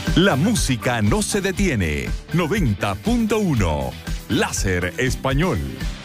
La música no se detiene. 90.1. Láser Español.